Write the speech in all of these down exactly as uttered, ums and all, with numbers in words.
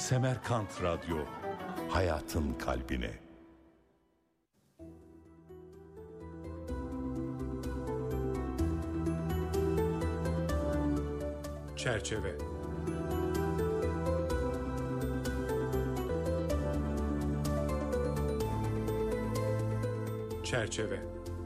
Semerkant Radyo, hayatın kalbine. Çerçeve. Çerçeve.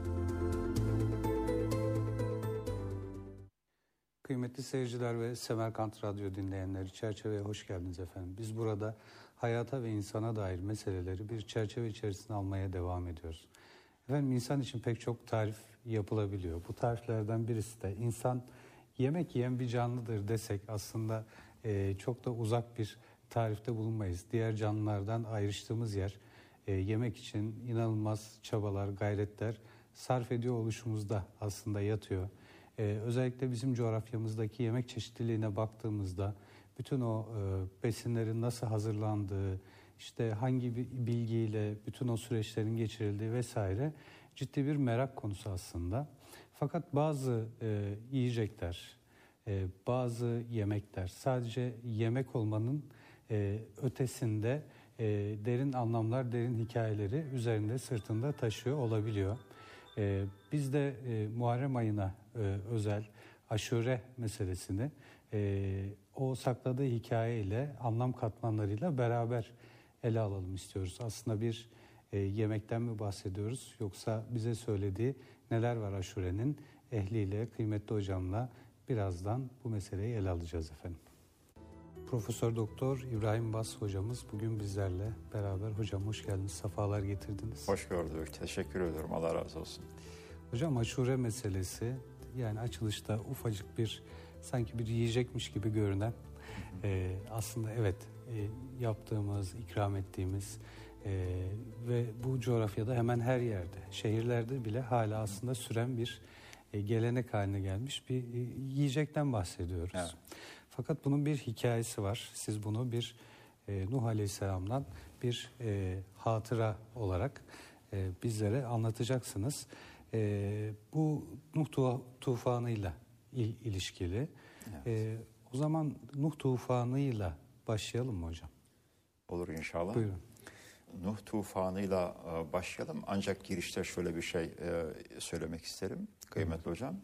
Kıymetli seyirciler ve Semerkant Radyo dinleyenleri, Çerçeve'ye hoş geldiniz efendim. Biz burada hayata ve insana dair meseleleri bir çerçeve içerisine almaya devam ediyoruz. Efendim, insan için pek çok tarif yapılabiliyor. Bu tariflerden birisi de insan yemek yiyen bir canlıdır desek aslında e, çok da uzak bir tarifte bulunmayız. Diğer canlılardan ayrıştığımız yer e, yemek için inanılmaz çabalar, gayretler sarf ediyor oluşumuzda aslında yatıyor. Ee, özellikle bizim coğrafyamızdaki yemek çeşitliliğine baktığımızda bütün o e, besinlerin nasıl hazırlandığı, işte hangi bilgiyle bütün o süreçlerin geçirildiği vesaire ciddi bir merak konusu aslında. Fakat bazı e, yiyecekler, e, bazı yemekler sadece yemek olmanın e, ötesinde e, derin anlamlar, derin hikayeleri üzerinde, sırtında taşıyor olabiliyor. Ee, biz de e, Muharrem ayına e, özel aşure meselesini e, o sakladığı hikayeyle, anlam katmanlarıyla beraber ele alalım istiyoruz. Aslında bir e, yemekten mi bahsediyoruz, yoksa bize söylediği neler var aşurenin ehliyle, kıymetli hocamla birazdan bu meseleyi ele alacağız efendim. Profesör Doktor İbrahim Bas hocamız bugün bizlerle beraber. Hocam hoş geldiniz, sefalar getirdiniz. Hoş gördük, teşekkür ediyorum, Allah razı olsun. Hocam, aşure meselesi, yani açılışta ufacık bir, sanki bir yiyecekmiş gibi görünen, e, aslında evet e, yaptığımız, ikram ettiğimiz e, ve bu coğrafyada hemen her yerde, şehirlerde bile hala aslında süren bir e, gelenek haline gelmiş bir e, yiyecekten bahsediyoruz. Evet. Fakat bunun bir hikayesi var. Siz bunu bir e, Nuh Aleyhisselam'dan bir e, hatıra olarak e, bizlere anlatacaksınız. E, bu Nuh tufanıyla il, ilişkili. Evet. E, o zaman Nuh tufanıyla başlayalım mı hocam? Olur inşallah. Buyurun. Nuh tufanıyla başlayalım. Ancak girişte şöyle bir şey söylemek isterim kıymetli Hı. hocam.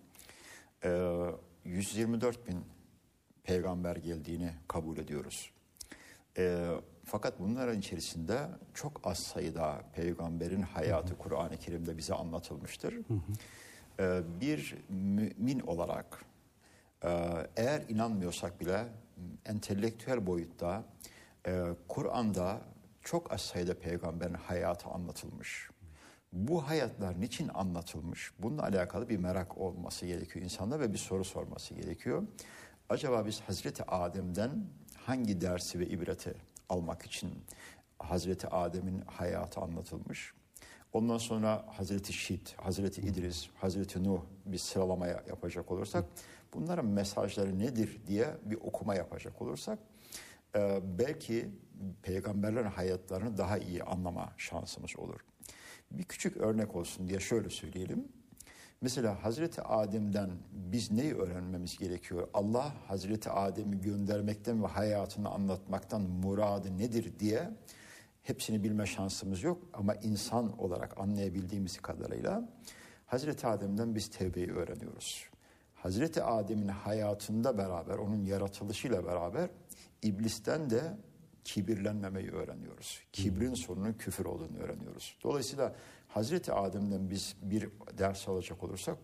yüz yirmi dört bin peygamber geldiğini kabul ediyoruz. E, fakat bunların içerisinde çok az sayıda peygamberin hayatı hı hı. Kur'an-ı Kerim'de bize anlatılmıştır. Hı hı. E, bir mümin olarak e, eğer inanmıyorsak bile entelektüel boyutta e, Kur'an'da çok az sayıda peygamberin hayatı anlatılmış. Bu hayatlar niçin anlatılmış? Bununla alakalı bir merak olması gerekiyor insanda ve bir soru sorması gerekiyor. Acaba biz Hazreti Adem'den hangi dersi ve ibreti almak için Hazreti Adem'in hayatı anlatılmış? Ondan sonra Hazreti Şit, Hazreti İdris, Hazreti Nuh bir sıralamaya yapacak olursak, bunların mesajları nedir diye bir okuma yapacak olursak, e, belki peygamberlerin hayatlarını daha iyi anlama şansımız olur. Bir küçük örnek olsun diye şöyle söyleyelim. Mesela Hazreti Adem'den biz neyi öğrenmemiz gerekiyor? Allah Hazreti Adem'i göndermekten ve hayatını anlatmaktan muradı nedir diye hepsini bilme şansımız yok. Ama insan olarak anlayabildiğimiz kadarıyla Hazreti Adem'den biz tevbeyi öğreniyoruz. Hazreti Adem'in hayatında beraber, onun yaratılışıyla beraber iblisten de kibirlenmemeyi öğreniyoruz. Kibrin sonunun küfür olduğunu öğreniyoruz. Dolayısıyla Hazreti Adem'den biz bir ders alacak olursak